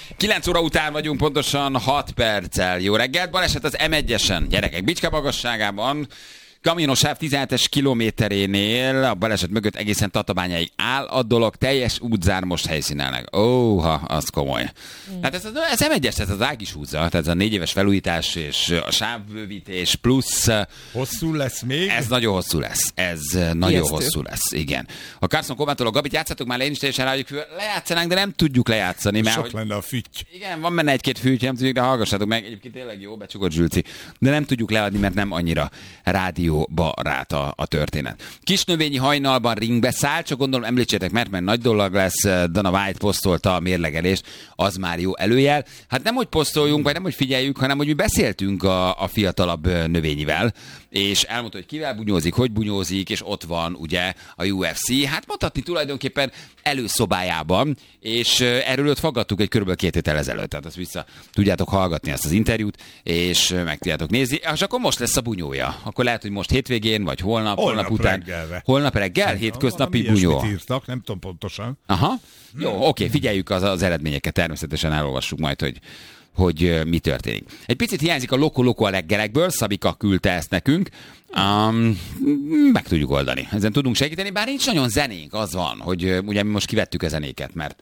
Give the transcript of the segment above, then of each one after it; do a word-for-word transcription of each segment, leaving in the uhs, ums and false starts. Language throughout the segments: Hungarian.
kilenc óra után vagyunk, pontosan hat perccel. Jó reggelt, baleset az em egyesen. Gyerekek, Bicske magasságában, kamionos sáv tizenhetes kilométerénél, a baleset mögött egészen Tatabányáig áll a dolog, teljes útzár most helyszínelnek. Óha, az komoly. Mm. Hát ez, ez em egyes, ez az ág is húzza, tehát ez a négy éves felújítás és a sávbővítés plusz... Hosszú lesz még? Ez nagyon hosszú lesz. Ez nagyon Ijesztő. hosszú lesz, igen. A Carson Komától a Gabit játszhatok már, én is teljesen rájuk, lejátszanánk, de nem tudjuk lejátszani. Mert, sok hogy, lenne a fütty. Igen, van benne egy-két fütty, nem tudjuk, de hallgassátok meg. Egyébként tényleg jó, becsukott Zsülci. De nem tudjuk leadni, mert nem annyira rádió barát a, a történet. Kisnövényi hajnalban ringbe száll, csak gondolom említsétek, mert mert nagy dolog lesz, Dana White posztolta a mérlegelést, az már jó előjel. Hát nem, hogy posztoljunk, vagy nem, hogy figyeljük, hanem, hogy mi beszéltünk a, a fiatalabb növényivel, és elmondta, hogy kivel bunyózik, hogy bunyózik, és ott van ugye a u ef cé, hát mondhatni tulajdonképpen előszobájában, és erről őt faggattuk egy körülbelül két héttel ezelőtt, tehát azt vissza tudjátok hallgatni ezt az interjút, és meg tudjátok nézni, és akkor most lesz a bunyója. Akkor lehet, hogy most hétvégén, vagy holnap, holnap, holnap után. Reggelve. Holnap reggel, hétköznapi bunyó. Írtak, nem tudom pontosan. Aha. Jó, hmm. oké, figyeljük az, az eredményeket, természetesen elolvassuk majd, hogy hogy mi történik. Egy picit hiányzik a loko-loko a reggelekből, Szabika küldte ezt nekünk, um, meg tudjuk oldani. Ezen tudunk segíteni, bár nincs nagyon zenénk, az van, hogy ugye mi most kivettük a zenéket, mert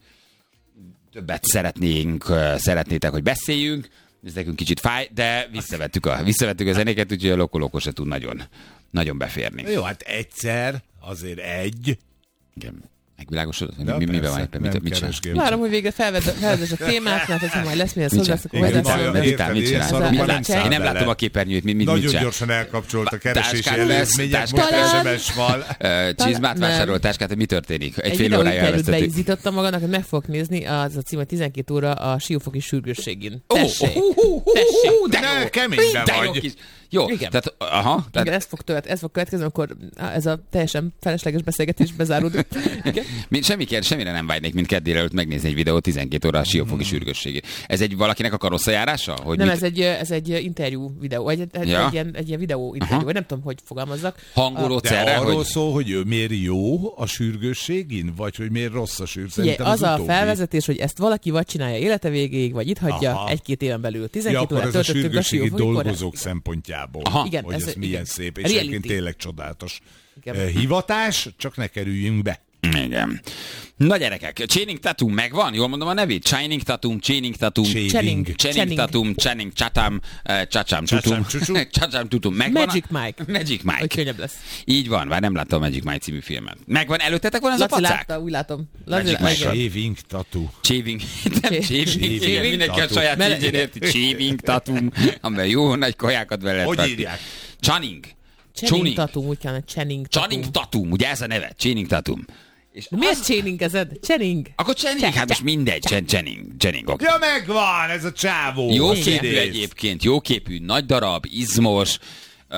többet szeretnénk, szeretnétek, hogy beszéljünk, ez nekünk kicsit fáj, de visszavettük a, visszavettük a zenéket, úgyhogy a loko-loko se tud nagyon, nagyon beférni. Jó, hát egyszer, azért egy. Igen. Megvilágosodott, hogy mi, miben van éppen, mit, mit csinál? Várom, hogy végre felvezess a témát, mert hogyha majd lesz mihez hozzász, akkor majd lesz. Mit csinál? Én nem látom a képernyőt, mit csinál. Nagyon gyorsan elkapcsolt a keresési előzmények, most es em es val. Csizmát vásárolt táskát, mi történik? Egy fél órája elvesztettük. Beizítottam magadnak, hogy meg fogok nézni, az a cím, hogy tizenkét óra a Siófoki sürgősségén. Tessék! Tessék! De keményben vagy! Jó, igen. Tehát, aha, tehát... Igen, ez fog, tölt, ez fog következni, akkor ez a teljesen felesleges beszélgetés bezáródik. Semmi kér, semmire nem vágynék, mint keddére előtt megnézni egy videót tizenkét óra a Siófoki hmm. sürgősségé. Ez egy valakinek a karosszajárása? Hogy nem, mit... ez, egy, ez egy interjú videó, egy, egy, ja. egy, ilyen, egy ilyen videó interjú, vagy nem tudom, hogy fogalmazzak. Hangolódsz a... erre, arról hogy... szól, hogy ő miért jó a sürgősségén, vagy hogy miért rossz a sürgősségén? Az, az a felvezetés, hogy ezt valaki vagy csinálja élete végéig, vagy itt hagyja Aha. egy-két éven belül. tizenkét ja, órát töltöttünk a Siófoki dolgozók szempontjából. Aha. Igen, hogy ez, ez milyen igen. szép, és egyébként tényleg csodálatos. Igen. Hivatás, csak ne kerüljünk be. Igen. Na gyerekek, Channing Tatum megvan? Jól mondom a nevét? Channing Tatum, Channing Tatum, Channing, Channing Tatum, Channing Chatham, Chatham Tutum, Chatham Tutum. Megvan? Magic Mike. Magic Mike. Hogy könnyebb lesz. Így van, már nem láttam a Magic Mike című filmet. Megvan, előttetek van ez a pacák? Látta, úgy látom. Magic Mike. Shaving Tattoo. Shaving, nem Shaving, mindenki a saját címjén érti. Shaving Tatum, amiben jó nagy kajákat vele lehet. Hogy írják? Channing. Channing Tatum, úgy kellene, Channing Tatum. Channing Tatum, ugye ez a neve? Channing Tatum. És miért az... Channing-ezed? Channing. Akkor Channing, hát most mindegy. Channing, Channing. Okay. Ja, megvan, ez a csávó. Jó képű egyébként, jó képű, nagy darab, izmos, uh,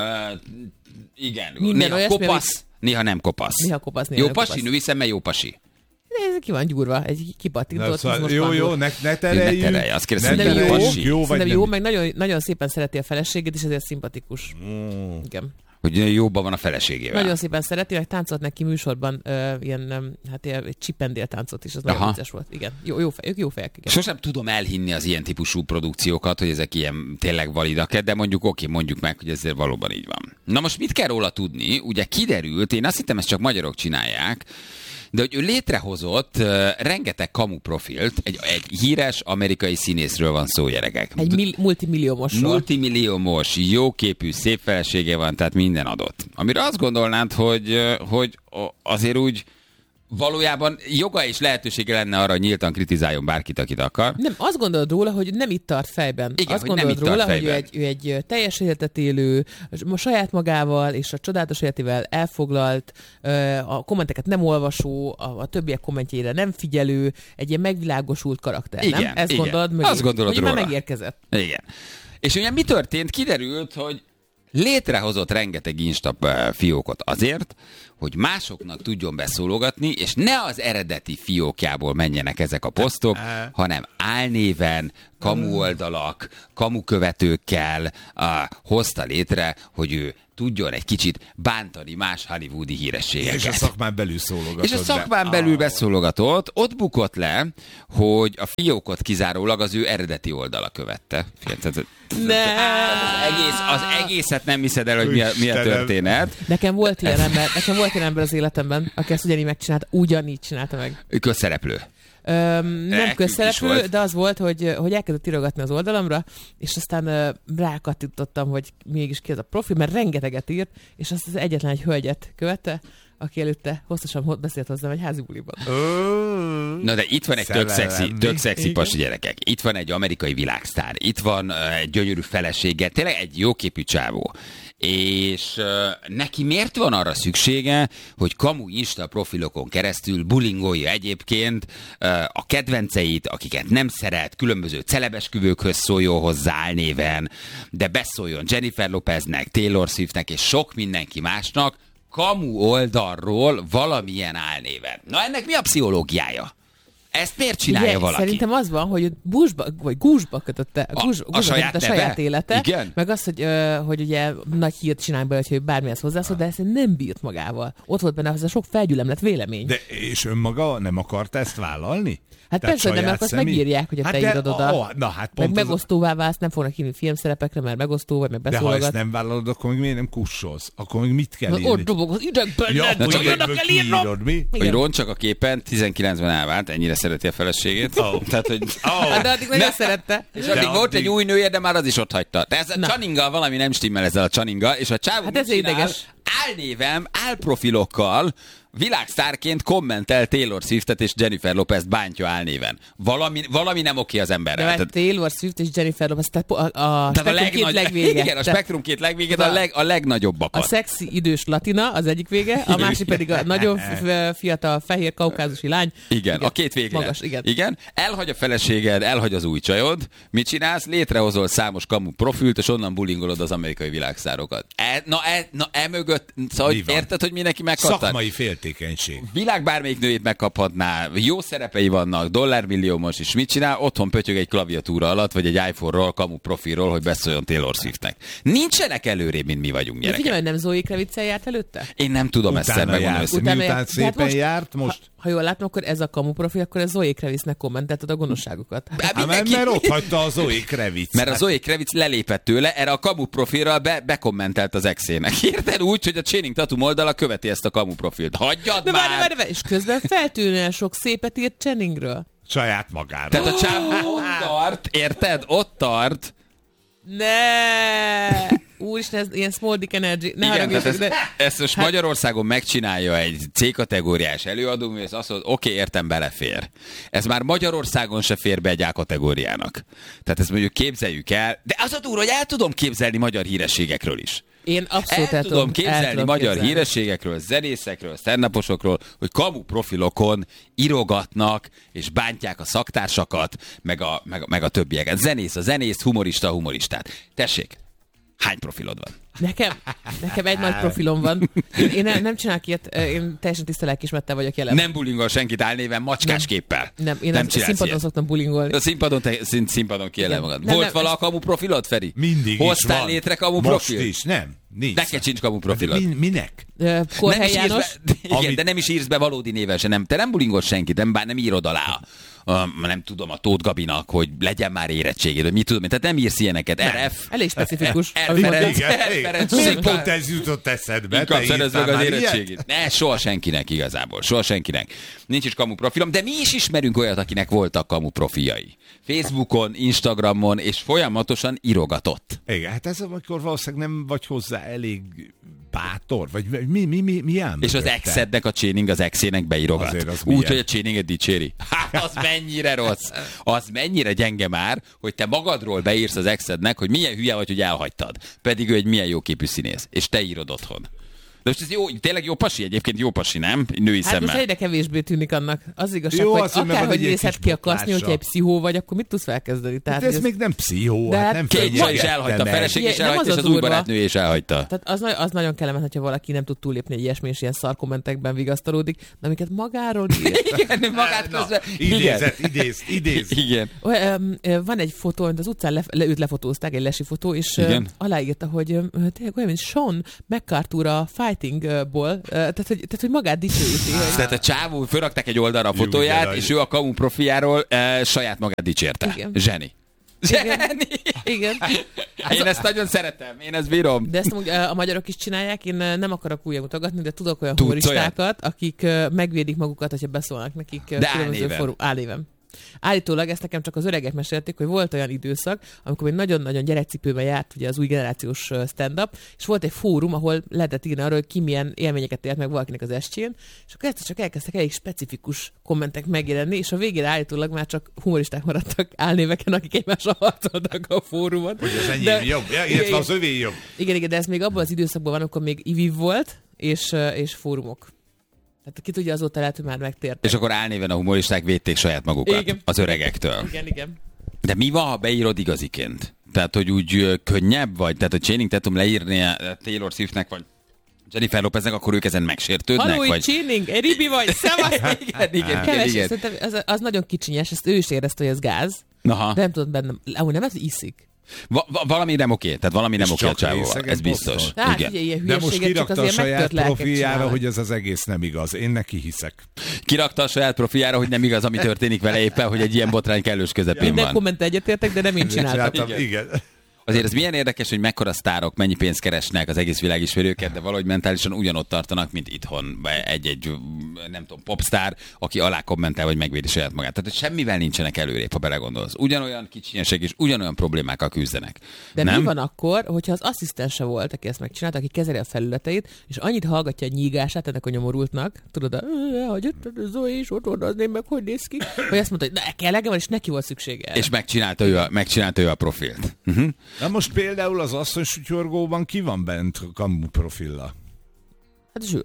igen, minden néha olyasmi, kopasz, amit... néha nem kopasz. Néha kopasz, néha jó nem pasi, kopasz. női szemmel jó pasi. Ez ki van gyúrva, egy kipattintott. Szóval jó, jó, ne, ne tereljük. Ne terelj, azt kérdezem, hogy jó pasi. Jó, vagy jó, meg nagyon, nagyon szépen szereti a feleségét, és ezért szimpatikus. Mm. Igen. Hogy jóban van a feleségével. Nagyon szépen szereti, meg táncolt neki műsorban uh, ilyen, hát ilyen csipendél táncot is, az nagyon Aha. vicces volt. Igen, jó, jó, fej, ők jó fejek. Igen. Sosem tudom elhinni az ilyen típusú produkciókat, hogy ezek ilyen tényleg validak, de mondjuk oké, mondjuk meg, hogy ezért valóban így van. Na most mit kell róla tudni? Ugye kiderült, én azt hittem, ezt csak magyarok csinálják, de hogy ő létrehozott uh, rengeteg kamu profilt, egy, egy híres amerikai színészről van szó, gyerekek. Egy mil- multimilliómosról. Multimilliómos, jóképű, szép felesége van, tehát minden adott. Amire azt gondolnád, hogy, hogy azért úgy valójában joga és lehetősége lenne arra, hogy nyíltan kritizáljon bárkit, akit akar. Nem, azt gondolod róla, hogy nem itt tart fejben. Igen, azt hogy gondolod róla, hogy ő egy, ő egy teljes életet élő, a saját magával és a csodálatos életével elfoglalt, a kommenteket nem olvasó, a, a többiek kommentjeire nem figyelő, egy ilyen megvilágosult karakter, igen, nem? Ezt igen. gondolod mögé? Azt gondolod hogy róla. Már megérkezett. Igen. És ugye mi történt? Kiderült, hogy létrehozott rengeteg Insta fiókot azért, hogy másoknak tudjon beszólogatni, és ne az eredeti fiókjából menjenek ezek a posztok, hanem álnéven kamu oldalak, kamu követőkkel uh, hozta létre, hogy ő tudjon egy kicsit bántani más hollywoodi hírességeket. És a szakmán belül szólogatott. És a szakmán be. belül beszólogatott, ott bukott le, hogy a fiókot kizárólag az ő eredeti oldala követte. Ne. Az, egész, az egészet nem hiszed el, hogy mi a, mi a történet. Nekem volt ilyen ember, nekem volt ilyen ember az életemben, aki ezt ugyanígy megcsinálta, ugyanígy csinálta meg. Ő közszereplő. Öm, nem közszereplő, de az volt, hogy, hogy elkezdett írogatni az oldalamra, és aztán uh, rákattintottam, hogy mégis ki ez a profil, mert rengeteget írt, és azt az egyetlen egy hölgyet követte, aki előtte hosszasan beszélt hozzám egy házi buliban. Na de itt van egy tök szexi, tök szexi pasi gyerekek. Itt van egy amerikai világsztár. Itt van uh, egy gyönyörű felesége. Tényleg egy jóképű csávó. És uh, neki miért van arra szüksége, hogy kamu Insta profilokon keresztül bulingolja egyébként uh, a kedvenceit, akiket nem szeret, különböző celebesküvőkhöz szóljon hozzá álnéven, de beszóljon Jennifer Lopeznek, Taylor Swiftnek és sok mindenki másnak, kamu oldalról valamilyen álnéven. Na ennek mi a pszichológiája? Ezt miért csinálja ugye, valaki? Szerintem az van, hogy buszba, vagy gúzsba kötötte a, gúzs, a, a, saját, a saját élete, igen? meg az, hogy, uh, hogy ugye nagy hírt csinál belőle, hogy bármihez hozzászól, de ezt nem bírt magával. Ott volt benne az a sok felgyülemlett vélemény. De és önmaga nem akarta ezt vállalni? Hát Tehát persze, hogy nem, mert azt személy... megírják, hogy hát te írod oda. Oh, na, hát meg az... megosztóvá válsz, nem fognak hívni filmszerepekre, mert megosztó, vagy meg beszólogat. De ha ezt nem vállalod, akkor még miért nem kussolsz? Akkor még mit kell írni? Ott dobog az idegben, ja, nem csak oda kell írnom. Hogy Ron csak a képen tizenkilencben elvált, ennyire szereti a feleségét. Oh. Tehát, hogy... Oh. Hát de addig nagyon szerette. És addig volt egy új nője, de már az is ott hagyta. De ez a Channinggal valami nem stimmel ezzel a Channinggal, és a csávó hát ez ideges. Álnévem, álprofilokkal világsztárként kommentel Taylor Swiftet és Jennifer Lopez bántja álnéven. Valami, valami nem oké az emberrel. De tehát... Taylor Swift és Jennifer Lopez, tehát a, a spektrum a legnagy... két legvége. Igen, a spektrum két legvége, a, leg, a legnagyobbakat. A szexi idős latina az egyik vége, a másik pedig a nagyon fiatal fehér kaukázusi lány. Igen, igen, a két vége. Magas, igen. igen. Elhagy a feleséged, elhagy az új csajod. Mit csinálsz? Létrehozol számos kamu profilt, és onnan bulingolod az amerikai világszárokat. E, na, e, na, e mögött, szóval, hogy érted, hogy mindenki megkapta? Szakmai féltékenység. Világ bármelyik nőjét megkaphatná, jó szerepei vannak, dollármilliómos is. Mit csinál? Otthon pötyög egy klaviatúra alatt, vagy egy iPhone-ról, kamu profilról, hogy beszóljon Taylor Swiftnek. Nincsenek előrébb, mint mi vagyunk, gyerekek. Figyelj, hogy nem Zoe Kravitz-el járt előtte? Én nem tudom ezt megmondani. Miután járt, szépen most, járt, most... Ha, ha jól látom, akkor ez a kamu profil, akkor ez Zoe Kravitznek kommentelted a gonoszságokat. Hát, hát, mindenki... Mert ott hagyta a Zoe Kravitz. Mert a Zoe Kravitz lelépett tőle, erre a kamu profilra be, bekommentelt az exének. Érted úgy, hogy a Channing Tatum oldala követi ezt a kamu profilt. Hagyjad de már! Várj, várj, és közben feltűnően sok szépet írt Channingről. Saját magára. Tehát a csávó ott tart, érted? Ott tart. Ne! Úristen, ez ilyen small dick energy. Ne igen, tehát ez, de... ezt most hát... Magyarországon megcsinálja egy C-kategóriás előadó, és azt mondod, oké, okay, értem, belefér. Ez már Magyarországon se fér be egy A-kategóriának. Tehát ezt mondjuk képzeljük el, de az a durva, hogy el tudom képzelni magyar hírességekről is. Én abszolút el, el tudom képzelni el tudom magyar képzelni. hírességekről, zenészekről, stand-uposokról, hogy kamu profilokon írogatnak és bántják a szaktársakat, meg a, meg, meg a többieket. Zenész a zenész, humorista a humoristát. Tessék, hány profilod van? Nekem, nekem egy nagy profilom van. Én, én nem, nem csinálok ilyet, én teljesen tiszta lelkiismerettel vagyok jelen. Nem bulingol senkit álnéven, macskás nem, képpel. Nem, én nem a színpadon ilyet. Szoktam bulingolni. A színpadon, te, szín, színpadon kijelent magad. Nem, volt vala a kamu profilod, Feri? Mindig hoztál is van. létre kamu Most profil? is, nem. Nincs. Neked sincs kamu profilod. Min, minek? Korhely János. Be, igen, Amit... de nem is írsz be valódi néven se. Nem, te nem bulingol senkit, nem, bár nem írod alá. Um, nem tudom, a Tóth Gabinak, hogy legyen már érettséged, vagy mit tudom én. Tehát nem írsz ilyeneket. Nem. er ef. Elég specifikus. Miért pont ez jutott eszedbe? Inkább szerezd meg az érettségét. Ne, soha senkinek igazából. Soha senkinek. Nincs is kamu profilom, de mi is ismerünk olyat, akinek voltak kamu profiljai. Facebookon, Instagramon, és folyamatosan írogatott. Igen, hát ez amikor valószínűleg nem vagy hozzá elég bátor, vagy mi, mi, mi, mi ám és az exednek a Channing az exének beírogat. Az úgy, hogy a Channinget dicséri. Hát az mennyire rossz. Az mennyire gyenge már, hogy te magadról beírsz az exednek, hogy milyen hülye vagy, hogy elhagytad. Pedig ő egy milyen jóképű színész. És te írod otthon. De most ez jó, tényleg jó pasi egyébként, jó pasi, nem? Női Hát szemmel. most egyre kevésbé tűnik annak. Az igazság, Jó, hogy az, hogy akárhogy megvan egy nézhet kis ki a kaszni, botlása. hogyha egy pszichó vagy, akkor mit tudsz felkezdeni? Tehát, De ez ez- még nem pszichó, De hát hát nem Két csaj is fenyegette elhagyta, a meg. feleség is Ugye, nem elhagyta, az és a az új durva. barátnő is elhagyta. Tehát az, az nagyon kellemes, hogyha valaki nem tud túllépni egy ilyesmi, és ilyen szarkommentekben vigasztalódik, de amiket magáról ír. Igen, magát Na, közben. idézet, idéz, idéz. Igen. Olyan, ö, Van egy fotó, amit az utcán le, le, őt lefotózták, egy lesi fotó, és ö, Igen. aláírta, hogy ö, tényleg olyan, mint Sean McCarthy a Fightingból, ö, tehát, hogy, tehát, hogy magát dicsőíti. hogy- Tehát a csávó, fölrakták egy oldalra a fotóját, igen, és ő a kamu profiáról e, saját magát dicsérte. Igen. Zseni. Igen. Zseni! Igen. Én ezt nagyon szeretem, én ezt bírom. De ezt amúgy, ö, a magyarok is csinálják, én ö, nem akarok újra mutogatni, de tudok olyan Tudsz humoristákat, akik ö, megvédik magukat, hogyha beszólnak nekik ö, De különböző álnéven. fórum. Álnéven. Állítólag ezt nekem csak az öregek mesélték, hogy volt olyan időszak, amikor még nagyon-nagyon gyerekcipőben járt ugye az új generációs ö, stand-up, és volt egy fórum, ahol lehetett írni arról, hogy ki milyen élményeket élt meg valakinek az estjén, és akkor ezt csak elkezdtek elég specifikus kommentek megjelenni, és a végére állítólag már csak humoristák maradtak álnéveken, akik egymással harcoltak a fórumon. Hogy az enyém De- jobb, ja, Igen, illetve az övé jobb. Igen, igen, de ez még abban az időszakban van, amikor még iviv volt, és, ö, és fórumok. Tehát ki tudja, azóta lehet, hogy már megtértek. És akkor álnéven a humoristák védték saját magukat Igen. az öregektől. Igen, igen. De mi van, ha beírod igaziként? Tehát, hogy úgy ö, könnyebb vagy? Tehát, hogy Channing Tatum leírni Taylor Swiftnek, vagy Jennifer Lopeznek, akkor ők ezen megsértődnek? Halló, vagy... itt Csining, egy ribi vagy, szevasz! igen, igen, igen, Keves, igen. szerintem az, az nagyon kicsinyes, ezt ő is érezte, hogy ez gáz. Aha. De nem tudod bennem, amúgy nem, hogy iszik. Va- va- valami nem oké, tehát valami nem És oké a csak csávóval, részegen ez biztos. posztol. Tehát Igen. ugye ilyen De most hülyeséget csak kirakta a azért saját megtört lelkek profiljára, csinálnak. hogy ez az egész nem igaz. Én neki hiszek. Kirakta a saját profiára, hogy nem igaz, ami történik vele éppen, hogy egy ilyen botrány kellős közepén Minden van. komment egyetértek, de nem én csináltam. Csináltam, igen. Azért ez milyen érdekes, hogy mekkora sztárok, mennyi pénzt keresnek, az egész világ ismeri őket, de valahogy mentálisan ugyanott tartanak, mint itthon egy-egy, nem tudom, popstar, aki alá kommentál, vagy megvédi saját magát. Tehát hogy semmivel nincsenek előrébb, ha belegondolsz. Ugyanolyan kicsinyesek és ugyanolyan problémákkal küzdenek. De nem? mi van akkor, hogyha az asszisztense volt, aki ezt megcsinálta, aki kezeli a felületeit, és annyit hallgatja a nyígását ennek a nyomorultnak, tudod, a, hogy Zoe is ott odazném meg, hogy néz ki, hogy azt mondta, hogy ne, kell legem van, és neki volt szüksége. És megcsinálta ő a, megcsinálta ő a profilt. Uh-huh. Na most például az asszony sutyorgóban ki van bent kamu profilla? Hát Zsül.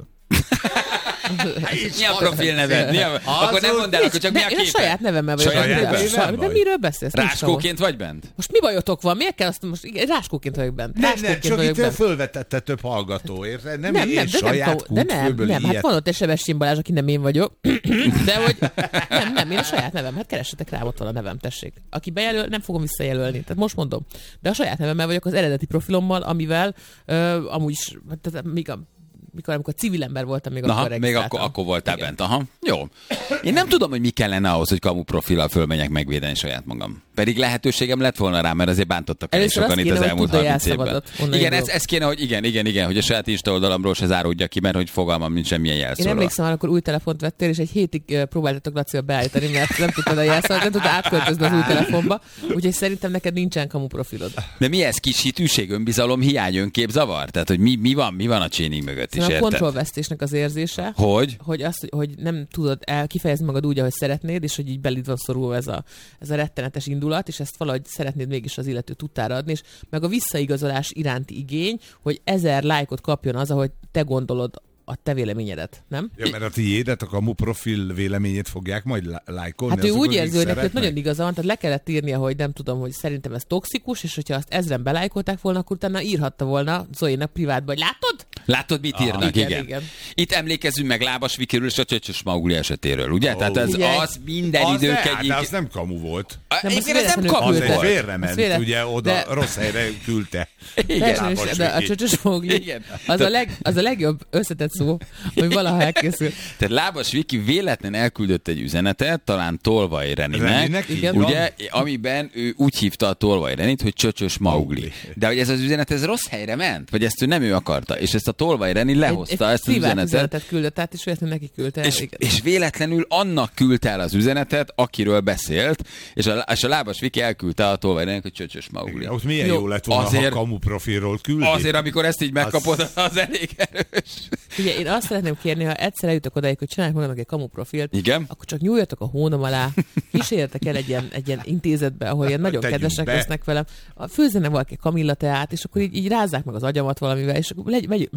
Mi a profil neved? Mi a... Akkor nem mondd el, akkor csak mi a Ne, én a képed? saját nevemmel vagyok. Saját De- nevemmel De vagy? miről beszélsz? Nem tudom. Ráskóként vagy bent? Most mi bajotok van? Miért kell azt most? Igen, ráskóként vagyok bent. Nem, nem, Ráskóként csak vagyok itt bent. fölvetette több hallgató, érted? Nem, Nem, én nem, de nem, saját tudom, de nem, kútfőből nem, hát ilyet. van ott egy Sebestyén Balázs, aki nem én vagyok, de hogy nem, nem, én a saját nevem, hát keressetek rám, ott van a nevem, tessék. Aki bejelöl, nem fogom visszajelölni, tehát most mondom. De a saját nevemmel vagyok az eredeti profilommal, amivel ö, amúgy is, tehát még a mikor, amikor civil ember voltam, még Aha, akkor még regisztráltam. akkor, akkor voltál Igen. bent. Aha, jó. Én nem tudom, hogy mi kellene ahhoz, hogy kamu profillal fölmenjek megvédeni saját magam. Pedig lehetőségem lett volna rá, mert azért bántottak el Először sokan azt itt kéne, az hogy elmúlt tudd a harminc évben. jelszavadat, onnan Igen, ez, indulok. ez kéne, hogy igen, igen, igen, hogy a saját Insta oldalamról se záródja ki, mert hogy fogalmam nincs semmilyen Én jelszóról. emlékszem, amikor új telefont vettél, és egy hétig ö, próbáltatok Lacival beállítani, mert nem tudtad a jelszavadat, nem tudtad átköltözni az új telefonba, úgyhogy szerintem neked nincsen kamu profilod. De mi ez? Kis hitűség, önbizalom, hiány, önképzavar? Tehát, hogy mi, mi van, mi van a chaining mögött is, Szóval a érted? kontrollvesztésnek az érzése, Hogy? hogy azt, hogy- hogy nem tudod el kifejezni magad úgy, ahogy szeretnéd, és hogy így belid van szorulva ez a, ez a rettenetes indulat, és ezt valahogy szeretnéd mégis az illető tudtára adni, és meg a visszaigazolás iránti igény, hogy ezer lájkot kapjon az, ahogy te gondolod a te véleményedet, nem? Ja, mert a tiédet, a kamu profil véleményét fogják majd lá- lájkolni. Hát ő azok, úgy akik érzi, hogy neki ott szeretnek? nagyon igaza van, tehát le kellett írnia, hogy nem tudom, hogy szerintem ez toxikus, és hogyha azt ezren belájkolták volna, akkor utána írhatta volna Zoénak privátba, hogy látod? Látod, mit írnak? igen, Igen, igen. Itt emlékezzünk meg Lábas Vikiről és a Csöcsös Maugli esetéről, ugye? Ó. Tehát ez Ugye? az minden Az idők ne, egyik... de az nem kamu volt. Nem, Igen, az ez nem véletlenül kamu Az küldte. egy volt. félrement, vélet- ugye oda de- rossz helyre küldte. Teljesen Lábas is, de a Viki. csöcsös Mowgli, Igen. az a, leg, az a legjobb összetett szó, ami valaha elkészült. Tehát Lábas Viki véletlen elküldött egy üzenetet, talán Tolvaj Reninek, Reninek, így igen. van. ugye, amiben ő úgy hívta a Tolvaj Renit, hogy Csöcsös Maugli. Maugli. De hogy ez az üzenet, ez rossz helyre ment, vagy ezt ő nem ő akarta, és ezt a Tolvaj Reni lehozta, egy, ezt az egy privát üzenetet, üzenetet küldött át, és véletlenül neki küldte. és, igen. és véletlenül annak küldte el az üzenetet, akiről beszélt, és a, és a Lábas Viki elküldte a Tolvaj Reninek, hogy Csöcsös Maugli. Ott milyen Jó. jó lett volna, Azért- ha kamu profilról küldi. Azért, amikor ezt így megkapod, az, az elég erős. Ugye én azt szeretném kérni, ha egyszer eljutok odáig, hogy csinálják magadnak egy kamu profilt, Igen? akkor csak nyúljatok a hónom alá, kísérjetek el egy ilyen, egy ilyen intézetbe, ahol ilyen nagyon Tegyünk kedvesek be. lesznek velem, főzzenek valaki kamilla teát, és akkor így, így rázzák meg az agyamat valamivel, és akkor legy, megy,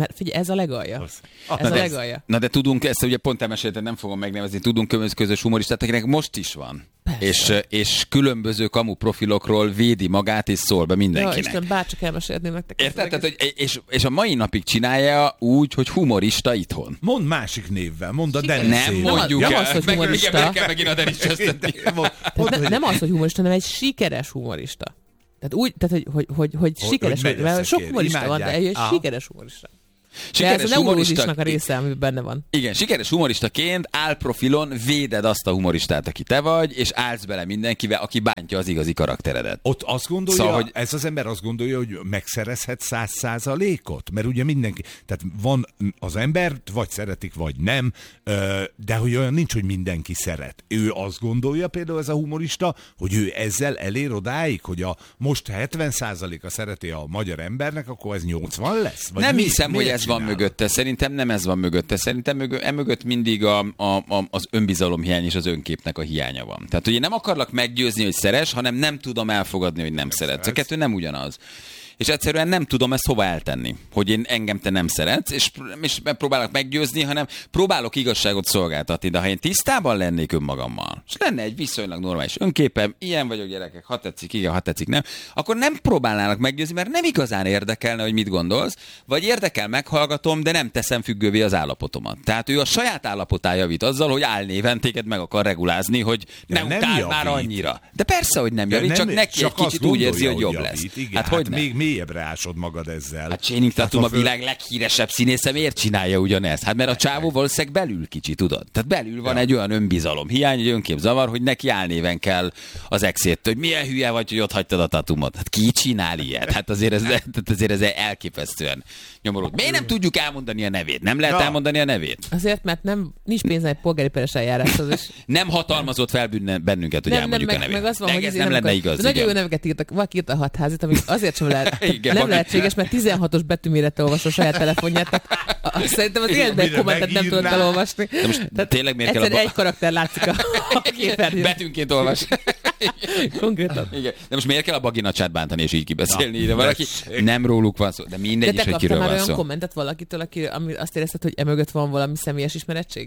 mert figyelj, ez a legalja. Az. Ez Na a de, legalja. na de tudunk, ezt ugye pont elmeséltem, nem fogom megnevezni, tudunk közös, közös humoristát, akinek most is van. És, és különböző kamu profilokról védi magát és szól be Ja, mindenkinek. Isten, bárcsak elmesélném nektek. Érted? Tehát, hogy, és, és a mai napig csinálja úgy, hogy humorista itthon. Mondd másik névvel, mondd a Dennis. Nem mondjuk nem el. az, hogy Meg- humorista. igen, meg kell megint a Dennis Chastain-t. Tehát ne, nem az, hogy humorista, hanem egy sikeres humorista. Tehát úgy, tehát hogy, hogy, hogy, hogy sikeres, hogy megy mert a sok szekér, humorista van, de imádják. egy Aha. sikeres humorista. De Sikeres ez a neurolózisnak a része, ami benne van. Igen, sikeres humoristaként álprofilon véded azt a humoristát, aki te vagy, és állsz bele mindenkivel, aki bántja az igazi karakteredet. Ott azt gondolja, Szóval, szóval, hogy- hogy ez az ember azt gondolja, hogy megszerezhet száz százalékot, mert ugye mindenki, tehát van az embert, vagy szeretik, vagy nem, ö, de hogy olyan nincs, hogy mindenki szeret. Ő azt gondolja például ez a humorista, hogy ő ezzel elér odáig, hogy a most hetven százaléka szereti a magyar embernek, akkor ez nyolcvan lesz? Vagy Nem mi- hiszem, hogy miért ez van csinálod? mögötte. Szerintem nem ez van mögötte. Szerintem mögö, emögött mindig a, a, a, az önbizalomhiány és az önképnek a hiánya van. Tehát, hogy én nem akarlak meggyőzni, hogy szeres, hanem nem tudom elfogadni, hogy nem szeretsz. A kettő nem ugyanaz. És egyszerűen nem tudom ezt hova eltenni, hogy én engem te nem szeretsz, és, és próbálok meggyőzni, hanem próbálok igazságot szolgáltatni, de ha én tisztában lennék önmagammal, és lenne egy viszonylag normális önképem, ilyen vagyok gyerekek, ha tetszik, igen, ha tetszik, nem, akkor nem próbálnának meggyőzni, mert nem igazán érdekelne, hogy mit gondolsz, vagy érdekel, meghallgatom, de nem teszem függővé az állapotomat. Tehát ő a saját állapotán javít azzal, hogy álnéven téged meg akar regulázni, hogy De ne nem utál javít. már annyira. De persze, hogy nem De javít, nem- csak neki csak egy azt kicsit úgy érzi, gondolja, hogy jobb javít. lesz. Igen, Hát, hogy nem? még mélyebbre ásod magad ezzel. Hát Channing Tatum Hát, a ha föl- világ leghíresebb színésze, miért csinálja ugyanezt? Hát mert a csávó valószínűleg belül kicsi, tudod? Tehát belül van Ja. egy olyan önbizalom hiány, egy önképzavar, hogy neki álnéven kell az exét, hogy milyen hülye vagy, hogy ott hagytad a tatumot. Hát ki csinál ilyet? Hát azért ez, tehát azért ez elképesztően nyomorult. Miért nem tudjuk elmondani a nevét? Nem lehet Ja. elmondani a nevét? Azért, mert nem, nincs pénz egy polgári peres eljáráshoz is. Nem hatalmazott fel bünne- bennünket, hogy Nem, nem, elmondjuk meg, a nevét. meg az van, Meg hogy ez azért nem lenne amikor- igaz. Nagyon jó igen. neveket írtak. Valaki írta a hatházit, ami azért sem lehet, Igen, nem van- lehetséges, mert tizenhatos betűmérettel olvas a saját telefonját. Tehát, a- a- szerintem az életben egy Mire kommentet nem tudod megírná? elolvasni. De most tényleg miért kell a egyszer ba- egy karakter látszik a, a képernyőn. Betűnként olvas. Konkrétan. Igen. De most miért kell a baginacsát bántani és így kibeszélni? Na, ide valaki tessék. nem róluk van szó, de mindegy De is, te hogy kaptál kiről már van olyan szó. kommentet valakitől, aki, ami azt érezted, hogy emögött van valami személyes ismerettség?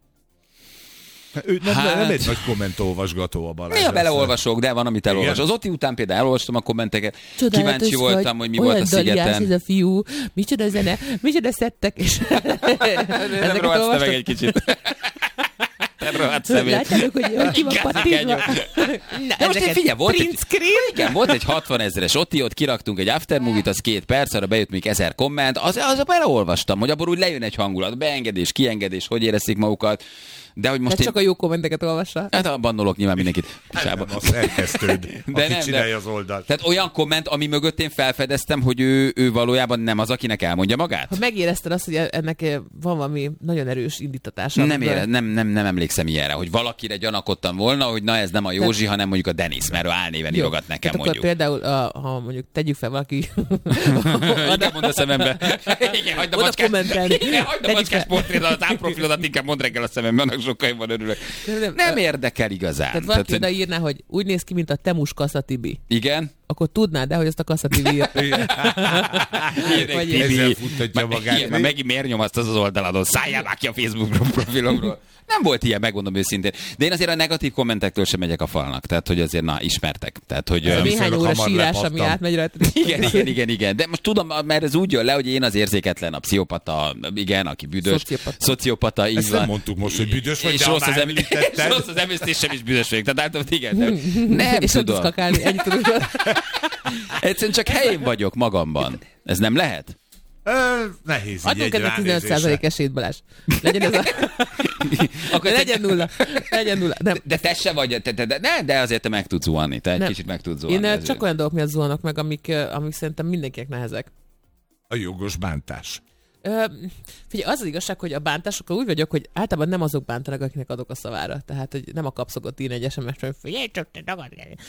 Ő nem, Hát- nem egy nagy kommentolvasgató a Balázs. Néha Azt- beleolvasok, de van, amit elolvas. Igen? Az Oti után például elolvastam a kommenteket. Csodálatos Kíváncsi voltam, vagy, hogy mi olyan volt a daliás szigeten. ez a fiú, micsoda zene, micsoda szettek, és Nem ezeket rohadsz te meg olvastak? egy kicsit. Nem rohadsz te meg. Látjátok, hogy hogy ki van Igazi pattintva? genyó. Na, De most én ezeket figyelj, volt print egy, screen? igen, volt egy hatvan ezeres Oti, ott kiraktunk egy aftermovie-t, az két perc, arra bejött még ezer komment, az, az beleolvastam, hogy abból úgy lejön egy hangulat, beengedés, kiengedés, hogy érezték magukat, de hogy most Tehát én... csak a jó kommenteket olvassa. Hát a bannolok nyilván mindenkit. Pusába. Nem, a szerkesztőd, De aki nem, csinálja de- az oldalt. Tehát olyan komment, ami mögött én felfedeztem, hogy ő, ő valójában nem az, akinek elmondja magát? Ha megérezted azt, hogy ennek van valami nagyon erős indítatása. Nem, amiből- ére, nem, nem, nem emlékszem ilyenre, hogy valakire gyanakottam volna, hogy na ez nem a Józsi, hanem mondjuk a Denis, mert ő álnéven Jó. írogat nekem Tehát mondjuk. akkor például, a, ha mondjuk tegyük fel valaki... Igen, mondd a szemembe. Igen, hagyd a Oda macskás, kommentelni. igen, hagyd a Tegyük macskás fel. portrédat, az áprofilodat inkább mondd reggel a szemembe, annak sokkal jobban örülök. Nem, nem, Nem érdekel igazán. Tehát valaki Tehát, hogy- odaírná, hogy úgy néz ki, mint a Temus Kassa Tibi. igen? Akkor tudnád, de hogy azt a Kassa Tibi írt. Írj Vagy egy ezzel Tibi. futtatja Már- magát. igen, már megint miért nyomaszt az az oldaladon? Szálljál már ki a Facebook profilomról. Nem volt ilyen, megmondom őszintén. De én azért a negatív kommentektől sem megyek a falnak. Tehát, hogy azért, na, ismertek. Tehát, hogy... Nem ö, Néhány viszonylag óra hamar sírás, ami lepattam. átmegy rajta. igen, igen, igen, igen. De most tudom, mert ez úgy jön le, hogy én az érzéketlen, a pszichopata, igen, aki büdös. Szociopata. Szociopata, így Ezt van. nem mondtuk most, hogy büdös vagy, és de rossz ha az, már em- és említetted. rossz az emésztésem is büdös vagyok. Tehát általában igen. Nem, nem És nem tudsz tudom. kakálni, ennyit tudod. Egyszerűen csak helyén vagyok magamban. Ez nem lehet? Ö, nehéz így Adjunk egy ennek tizenöt százalék ránézésre. esélyt, Balázs. Legyen ez a... Akkor te- Legyen nulla. Legyen nulla. Nem. De te se vagy, te, te, de, de, de azért te meg tudsz zuhanni. Te egy Nem. kicsit meg tudsz zuhanni. Én ö, ezért. csak olyan dolgok miatt zuhanok meg, amik, ö, amik szerintem mindenkinek nehezek. A jogos bántás. Ö, figyelj, az az igazság, hogy a bántásokkal úgy vagyok, hogy általában nem azok bántanak, akinek adok a szavára. Tehát, hogy nem a kapszokott írni egy es em es-t, hogy figyelj csak, te dagad.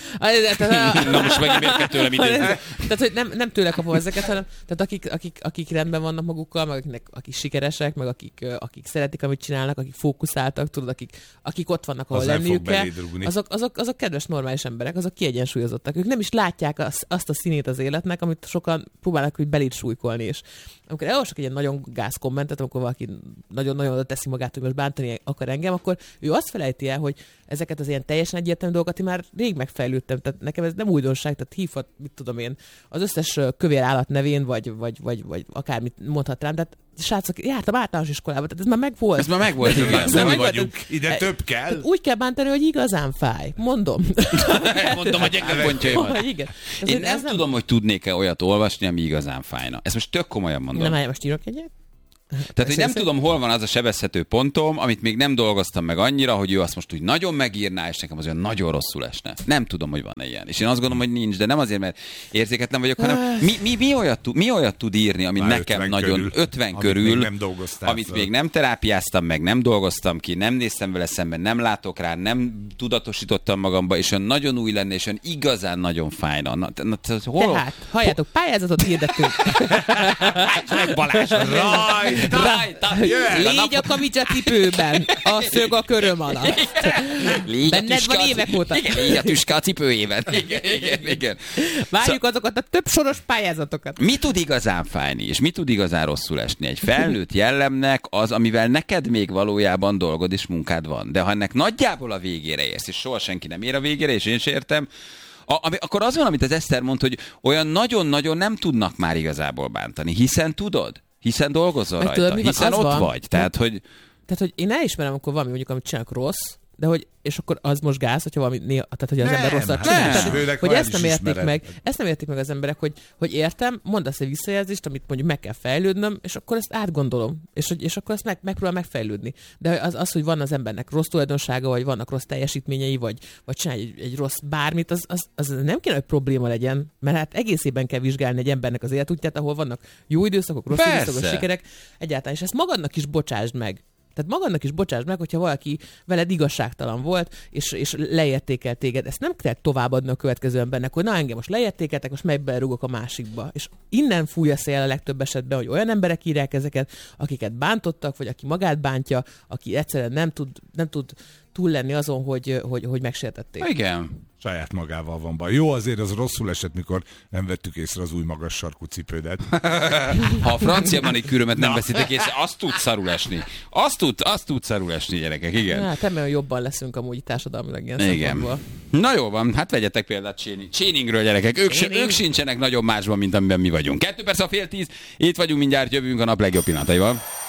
Na most megint miért kell tőlem idézni? Tehát, hogy nem, nem tőle kapom ezeket, hanem tehát akik, akik, akik rendben vannak magukkal, meg akiknek, akik sikeresek, meg akik, ö, akik szeretik, amit csinálnak, akik fókuszáltak, tudod, akik, akik ott vannak, ahol Az nem fog lenniük kell, beléd rúgni. azok, azok, azok kedves, normális emberek, azok kiegyensúlyozottak. Ők nem is látják az, azt a színét az életnek, amit sokan próbálnak hogy beléd súlykolni. És amikor elolvasok egy ilyen nagyon nagyon gáz kommentet, amikor valaki nagyon-nagyon oda teszi magát, hogy most bántani akar engem, akkor ő azt felejti el, hogy ezeket az ilyen teljesen egyértelmű dolgokat én már rég megfejlődtem, tehát nekem ez nem újdonság, tehát hívhat, mit tudom én, az összes kövér állat nevén, vagy, vagy, vagy, vagy akármit mondhat rám, tehát srácok, jártam általános iskolába, tehát ez már megvolt. Ez már megvolt, igen. Nem meg vagyunk, volt, ide több kell. Úgy kell bántani, hogy igazán fáj. Mondom. Mondom a gyenge pontjaimat. Igen. Ez Én nem, nem tudom, hogy tudnék-e olyat olvasni, ami igazán fájna. Ezt most tök komolyan mondom. Nem, hát most írok egyet? Tehát, hogy nem tudom, hol van az a sebezhető pontom, amit még nem dolgoztam meg annyira, hogy ő azt most úgy nagyon megírná, és nekem az olyan nagyon rosszul esne. Nem tudom, hogy van-e ilyen. És én azt gondolom, hogy nincs, de nem azért, mert érzéketlen vagyok, hanem mi, mi, mi, olyat, tud, mi olyat tud írni, ami Már nekem ötven nagyon körül, ötven amit körül, még nem dolgoztál amit föl. még nem terápiáztam meg, nem dolgoztam ki, nem néztem vele szemben, nem látok rá, nem tudatosítottam magamba, és olyan nagyon új lenne, és olyan igazán nagyon fájna. Na, na, hol, Tehát, halljátok, pályázatot hirdetünk. Balázs, rajta, rajta, Légy a kamicsa cipőben, a szög a köröm alatt. Légy a Benned tüske van a- évek óta. Igen, légy a tüske a cipőjében. Igen, igen, igen. Várjuk azokat a több soros pályázatokat. Mi tud igazán fájni, és mi tud igazán rosszul esni? Egy felnőtt jellemnek az, amivel neked még valójában dolgod és munkád van. De ha ennek nagyjából a végére érsz, és soha senki nem ér a végére, és én sem értem, a, ami, akkor az van, amit az Eszter mondta, hogy olyan nagyon-nagyon nem tudnak már igazából bántani, hiszen tudod, hiszen dolgozol Meg rajta, tudod, mi van? hiszen Az ott van. vagy. Tehát, hogy Tehát, hogy én elismerem, amikor valami mondjuk, amit csinálok rossz, de hogy, és akkor az most gáz, hogyha valami néha, tehát hogy az Nem, ember rosszat hát csinál. nem. Tehát, Főleg, hogy ha el ezt is nem értik ismered. meg, ezt nem értik meg az emberek, hogy, hogy értem, mondasz egy visszajelzést, amit mondjuk meg kell fejlődnöm, és akkor ezt átgondolom, és, hogy, és akkor ezt meg, megpróbál megfejlődni. De az, az, hogy van az embernek rossz tulajdonsága, vagy vannak rossz teljesítményei, vagy, vagy csinálj egy, egy rossz bármit, az, az, az nem kéne, hogy probléma legyen, mert hát egészében kell vizsgálni egy embernek az életútját, ahol vannak jó időszakok, rossz Persze. időszakok, sikerek, egyáltalán, és ezt magadnak is bocsásd meg. Tehát magadnak is bocsásd meg, hogyha valaki veled igazságtalan volt, és, és leértékel téged. Ezt nem kell továbbadni a következő embernek, hogy na engem most leértékeltek, most megberúgok a másikba. És innen fúj a szél a legtöbb esetben, hogy olyan emberek írják ezeket, akiket bántottak, vagy aki magát bántja, aki egyszerűen nem tud, nem tud túl lenni azon, hogy, hogy, hogy megsértették. igen. Saját magával van baj. Jó, azért az rosszul esett, mikor nem vettük észre az új magas sarkú cipődet. Ha a francia manikűrömet nem veszitek észre, azt tud szarul esni. Azt tud, azt tud szarul esni, gyerekek, igen. Hát remélem jobban leszünk amúgy társadalmilag ilyen Igen. szempontból. Na jó van, hát vegyetek példát Chéning. Chéningről, gyerekek. Ők, se, Chéning. ők sincsenek nagyon másban, mint amiben mi vagyunk. Kettő perc a fél tíz, itt vagyunk, mindjárt jövünk a nap legjobb pillanataival.